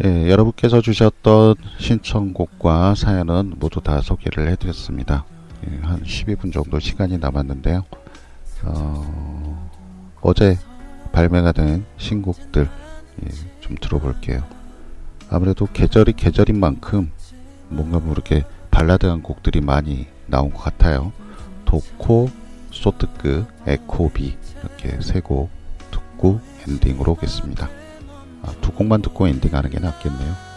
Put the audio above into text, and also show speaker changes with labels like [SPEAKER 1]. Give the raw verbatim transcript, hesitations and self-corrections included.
[SPEAKER 1] 예, 여러분께서 주셨던 신청곡과 사연은 모두 다 소개를 해드렸습니다. 예, 한 십이 분 정도 시간이 남았는데요. 어, 어제 발매가 된 신곡들 예, 좀 들어볼게요. 아무래도 계절이 계절인 만큼 뭔가 모르게 발라드한 곡들이 많이 나온 것 같아요. 도코, 소트크, 에코비 이렇게 세 곡 듣고 엔딩으로 오겠습니다. 아, 두 곡만 듣고 엔딩하는 게 낫겠네요.